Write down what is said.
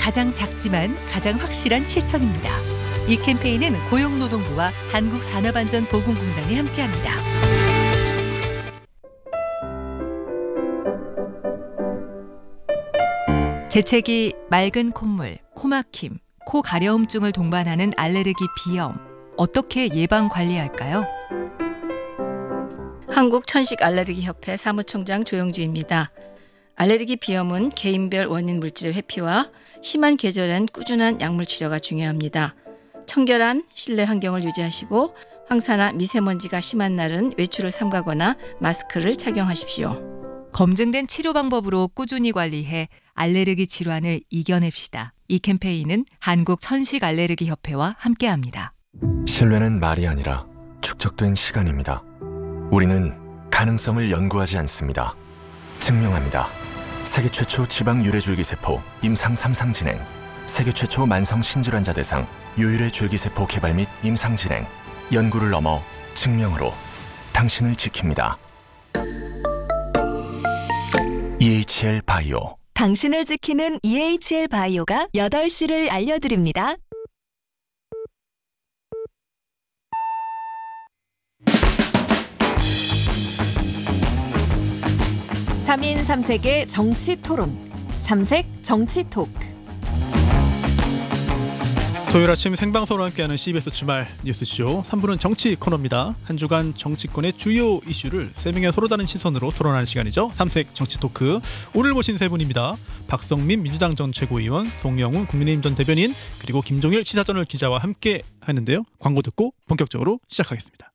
가장 작지만 가장 확실한 실천입니다. 이 캠페인은 고용노동부와 한국산업안전보건공단이 함께합니다. 재채기, 맑은 콧물, 코막힘, 코 가려움증을 동반하는 알레르기 비염. 어떻게 예방 관리할까요? 한국천식알레르기협회 사무총장 조영주입니다. 알레르기 비염은 개인별 원인 물질의 회피와 심한 계절엔 꾸준한 약물 치료가 중요합니다. 청결한 실내 환경을 유지하시고 황사나 미세먼지가 심한 날은 외출을 삼가거나 마스크를 착용하십시오. 검증된 치료 방법으로 꾸준히 관리해 알레르기 질환을 이겨냅시다. 이 캠페인은 한국천식알레르기협회와 함께합니다. 신뢰는 말이 아니라 축적된 시간입니다. 우리는 가능성을 연구하지 않습니다. 증명합니다. 세계 최초 지방 유래줄기세포 임상 3상 진행, 세계 최초 만성 신질환자 대상 유일의 줄기세포 개발 및 임상 진행, 연구를 넘어 증명으로 당신을 지킵니다. EHL 바이오. 당신을 지키는 EHL 바이오가 8시를 알려드립니다. 3인 3색의 정치 토론, 삼색 정치 토크. 토요일 아침 생방송으로 함께하는 CBS 주말 뉴스쇼 3부는 정치 코너입니다. 한 주간 정치권의 주요 이슈를 3명의 서로 다른 시선으로 토론하는 시간이죠. 삼색 정치 토크. 오늘 모신 세 분입니다. 박성민 민주당 전 최고위원, 송영훈 국민의힘 전 대변인, 그리고 김종일 시사저널 기자와 함께 하는데요. 광고 듣고 본격적으로 시작하겠습니다.